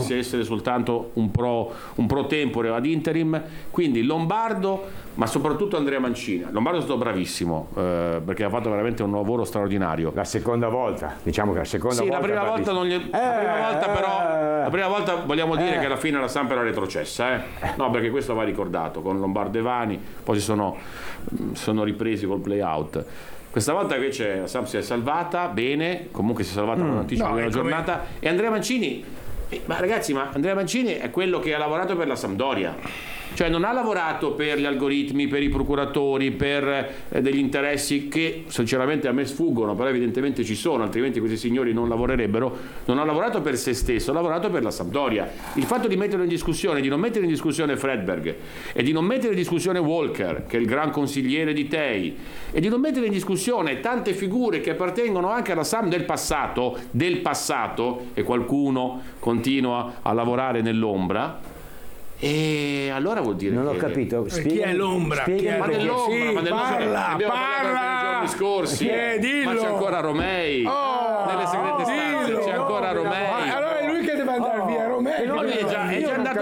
dovesse essere soltanto un pro tempore ad interim, quindi Lombardo, ma soprattutto Andrea Mancini. Lombardo è stato bravissimo, perché ha fatto veramente un lavoro straordinario. La seconda volta, diciamo che la prima volta non gli... la prima volta vogliamo dire che alla fine la Samp era retrocessa, no, perché questo va ricordato, con Lombardo e Vani, poi si sono ripresi col play out. Questa volta invece la Samp si è salvata bene, comunque si è salvata con anticipo di una giornata, e Andrea Mancini, ma Andrea Mancini è quello che ha lavorato per la Sampdoria. Cioè non ha lavorato per gli algoritmi, per i procuratori, per degli interessi che sinceramente a me sfuggono, però evidentemente ci sono, altrimenti questi signori non lavorerebbero. Non ha lavorato per se stesso, ha lavorato per la Sampdoria. Il fatto di metterlo in discussione, di non mettere in discussione Fredberg e di non mettere in discussione Walker, che è il gran consigliere di Tei, e di non mettere in discussione tante figure che appartengono anche alla Samp del passato, e qualcuno continua a lavorare nell'ombra. E allora vuol dire non ho capito. Chi è l'ombra? Ma nell'ombra, parla, nei giorni scorsi. Ma c'è ancora Romei. Nelle segrete stanze c'è ancora Romei. Allora è lui che deve andare via, Romei. Ma lui è già andato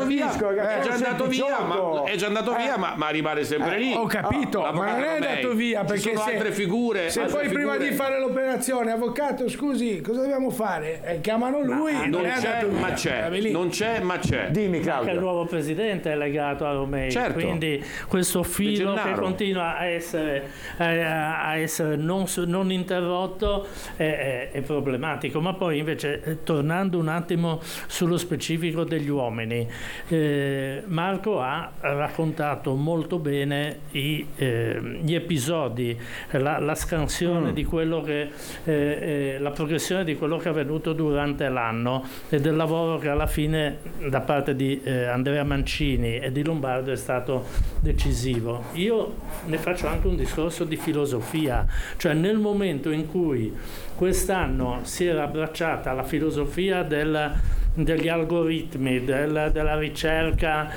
via, ma rimane sempre lì. Ho capito, ma non è andato via perché ci sono altre figure. Se poi prima di fare l'operazione, avvocato, scusi, cosa dobbiamo fare? Chiamano lui. Non c'è, ma c'è. Dimmi, Claudio. Anche il nuovo presidente è legato a Romei, quindi questo filo che continua a essere non interrotto è problematico. Ma poi invece, tornando un attimo sullo specifico degli uomini, Marco ha raccontato molto bene gli episodi, la scansione di quello che la progressione di quello che è avvenuto durante l'anno e del lavoro che alla fine da parte di Andrea Mancini e di Lombardo è stato decisivo. Io ne faccio anche un discorso di filosofia, cioè nel momento in cui quest'anno si era abbracciata la filosofia degli algoritmi, della ricerca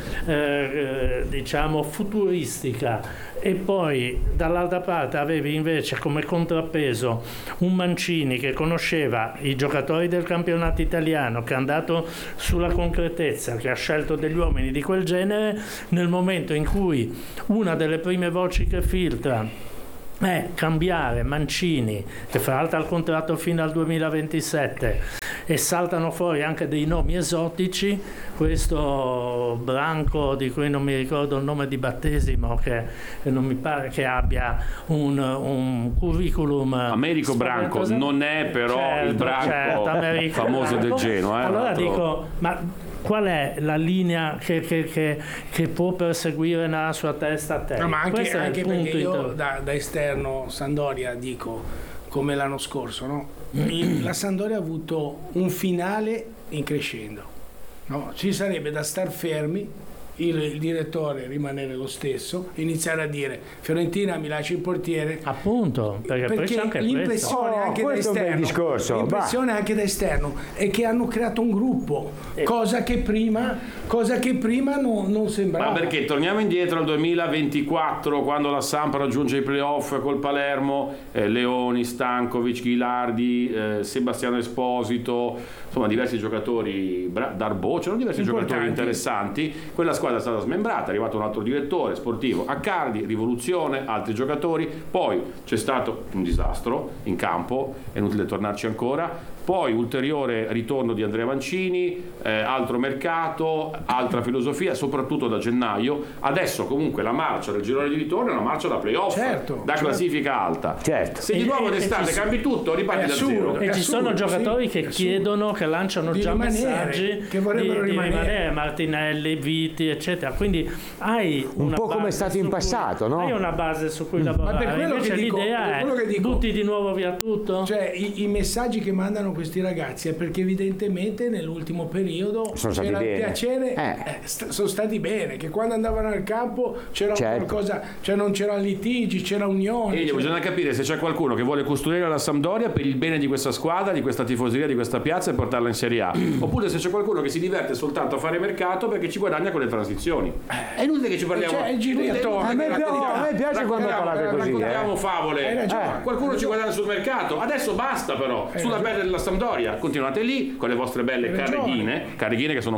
diciamo futuristica, e poi dall'altra parte avevi invece come contrappeso un Mancini che conosceva i giocatori del campionato italiano, che è andato sulla concretezza, che ha scelto degli uomini di quel genere, nel momento in cui una delle prime voci che filtra è cambiare Mancini, che fra l'altro ha il contratto fino al 2027, e saltano fuori anche dei nomi esotici, questo Branco di cui non mi ricordo il nome di battesimo, che non mi pare che abbia un curriculum. Americo Branco non è però il Branco famoso del Genoa. Allora dico, ma qual è la linea che può perseguire nella sua testa a te? No, ma anche perché io da esterno Sampdoria dico, come l'anno scorso, no? La Sampdoria ha avuto un finale in crescendo, no? Ci sarebbe da star fermi, il direttore rimanere lo stesso, iniziare a dire Fiorentina mi lascia il portiere, appunto, perché anche l'impressione anche da esterno, anche da esterno è che hanno creato un gruppo, cosa che prima non sembrava. Ma perché torniamo indietro al 2024, quando la Samp raggiunge i playoff col Palermo, Leoni, Stankovic, Ghilardi, Sebastiano Esposito, insomma diversi giocatori, Darbo, c'erano diversi giocatori interessanti. Quella squadra è stata smembrata, è arrivato un altro direttore sportivo, Accardi, rivoluzione, altri giocatori, poi c'è stato un disastro in campo, è inutile tornarci ancora, poi ulteriore ritorno di Andrea Mancini, altro mercato, altra filosofia, soprattutto da gennaio. Adesso comunque la marcia del girone di ritorno è una marcia da playoff, da classifica alta. Se di nuovo d'estate cambi tutto, riparti da zero. E ci sono giocatori che chiedono, che lanciano già messaggi che vorrebbero rimanere, Martinelli, Viti, eccetera. Quindi hai un po' come è stato in passato, no? Hai una base su cui lavorare. Ma per quello invece l'idea è butti di nuovo via tutto. Cioè i messaggi che mandano questi ragazzi è perché evidentemente nell'ultimo periodo c'era il piacere, sono stati bene, che quando andavano al campo c'era qualcosa, cioè non c'erano litigi, c'era unione. Bisogna capire se c'è qualcuno che vuole costruire la Sampdoria per il bene di questa squadra, di questa tifoseria, di questa piazza, e portarla in Serie A, oppure se c'è qualcuno che si diverte soltanto a fare mercato perché ci guadagna con le transizioni. È inutile che ci parliamo. A me piace quando parlate così. Raccontiamo favole. Qualcuno ci guadagna sul mercato. Adesso basta però. Sulla pelle della Sampdoria continuate lì con le vostre belle carreghine che sono